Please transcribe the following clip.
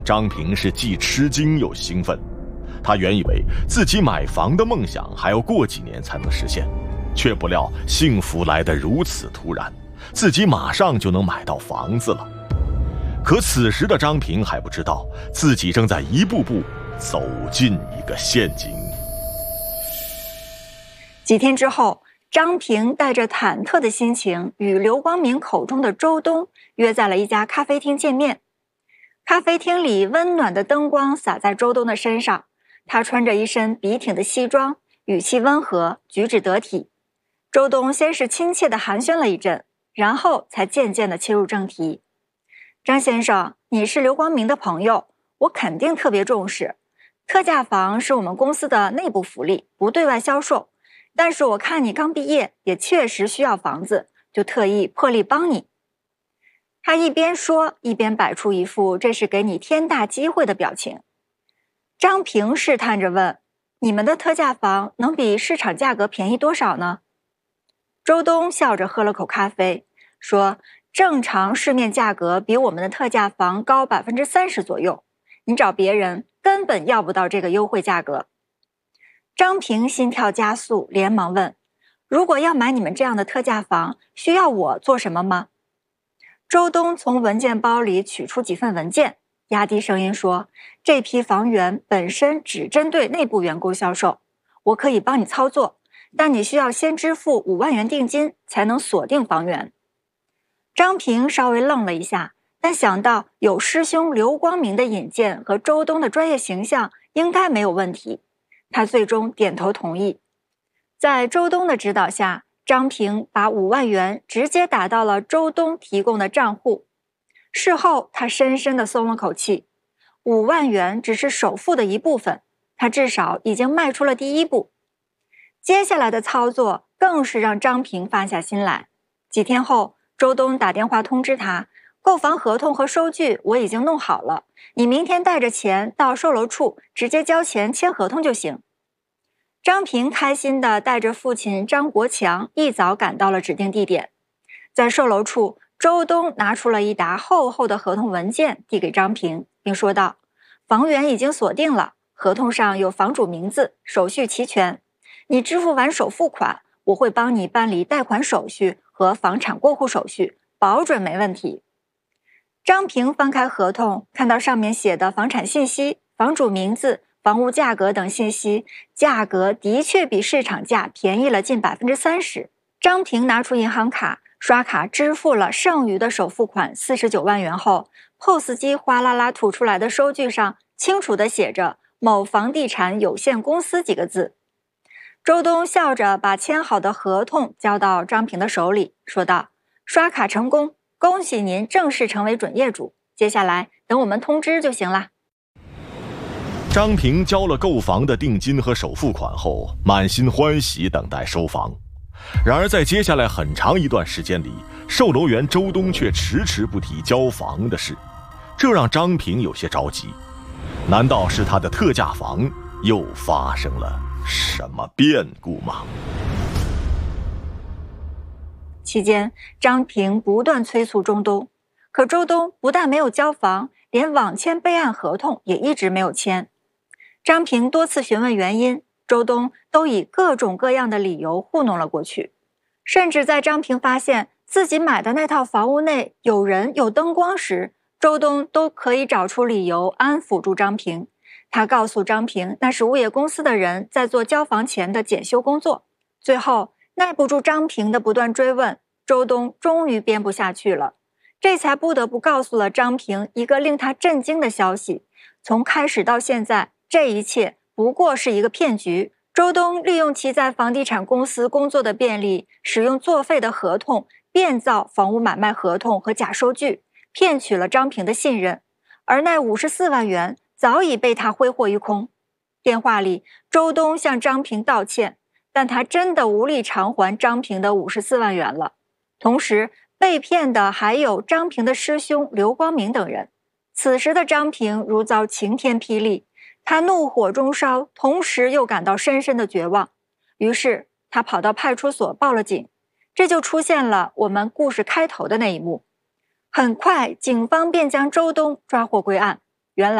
张平是既吃惊又兴奋，他原以为自己买房的梦想还要过几年才能实现，却不料幸福来得如此突然，自己马上就能买到房子了。可此时的张平还不知道，自己正在一步步走进一个陷阱。 几天之后，张平带着忐忑的心情与刘光明口中的周东约在了一家咖啡厅见面。咖啡厅里温暖的灯光洒在周东的身上，他穿着一身笔挺的西装，语气温和，举止得体。周东先是亲切地寒暄了一阵，然后才渐渐地切入正题。张先生，你是刘光明的朋友，我肯定特别重视。特价房是我们公司的内部福利，不对外销售。但是我看你刚毕业，也确实需要房子，就特意破例帮你。他一边说，一边摆出一副这是给你天大机会的表情。张平试探着问：你们的特价房能比市场价格便宜多少呢？周东笑着喝了口咖啡，说：正常市面价格比我们的特价房高 30% 左右，你找别人根本要不到这个优惠价格。张平心跳加速，连忙问：如果要买你们这样的特价房，需要我做什么吗？周东从文件包里取出几份文件，压低声音说：这批房源本身只针对内部员工销售，我可以帮你操作，但你需要先支付5万元定金才能锁定房源。张平稍微愣了一下，但想到有师兄刘光明的引荐和周东的专业形象，应该没有问题，他最终点头同意。在周东的指导下，张平把5万元直接打到了周东提供的账户。事后他深深地松了口气，5万元只是首付的一部分，他至少已经迈出了第一步。接下来的操作更是让张平发下心来。几天后，周东打电话通知他，购房合同和收据我已经弄好了，你明天带着钱到售楼处直接交钱签合同就行。张平开心地带着父亲张国强一早赶到了指定地点。在售楼处，周东拿出了一沓厚厚的合同文件递给张平，并说道：房源已经锁定了，合同上有房主名字，手续齐全。你支付完首付款，我会帮你办理贷款手续和房产过户手续，保准没问题。张平翻开合同，看到上面写的房产信息、房主名字、房屋价格等信息，价格的确比市场价便宜了近 30%。 张平拿出银行卡，刷卡支付了剩余的首付款49万元后， POS 机哗啦啦吐出来的收据上清楚地写着某房地产有限公司几个字。周东笑着把签好的合同交到张平的手里，说道：刷卡成功，恭喜您正式成为准业主，接下来等我们通知就行了。 张平交了购房的定金和首付款后，满心欢喜等待收房。然而在接下来很长一段时间里，售楼员周东却迟迟不提交房的事，这让张平有些着急。难道是他的特价房又发生了什么变故吗？ 期间，张平不断催促周东，可周东不但没有交房，连网签备案合同也一直没有签。张平多次询问原因，周东都以各种各样的理由糊弄了过去。甚至在张平发现自己买的那套房屋内有人有灯光时，周东都可以找出理由安抚住张平。他告诉张平，那是物业公司的人在做交房前的检修工作。最后耐不住张平的不断追问，周东终于编不下去了，这才不得不告诉了张平一个令他震惊的消息：从开始到现在，这一切不过是一个骗局。周东利用其在房地产公司工作的便利，使用作废的合同变造房屋买卖合同和假收据，骗取了张平的信任，而那54万元早已被他挥霍一空。电话里，周东向张平道歉，但他真的无力偿还张平的54万元了。同时，被骗的还有张平的师兄刘光明等人。此时的张平如遭晴天霹雳，他怒火中烧，同时又感到深深的绝望。于是他跑到派出所报了警，这就出现了我们故事开头的那一幕。很快，警方便将周东抓获归案。